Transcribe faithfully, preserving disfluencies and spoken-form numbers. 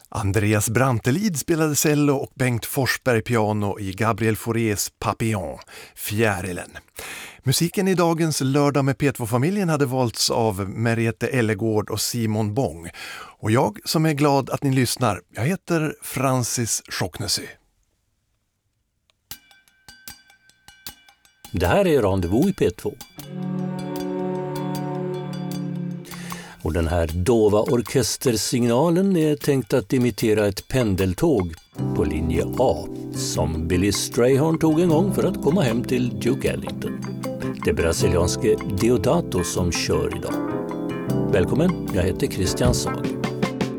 Andreas Brantelid spelade cello och Bengt Forsberg piano i Gabriel Faurés Papillon, Fjärilen. Musiken i dagens Lördag med P två-familjen hade valts av Merete Ellegård och Simon Bång. Och jag som är glad att ni lyssnar, jag heter Francis Schocknesy. Det här är Rendezvous i P två. Och den här dova orkestersignalen är tänkt att imitera ett pendeltåg på linje A som Billy Strayhorn tog en gång för att komma hem till Duke Ellington. Det brasilianske Deodato som kör idag. Välkommen, jag heter Christian Sager.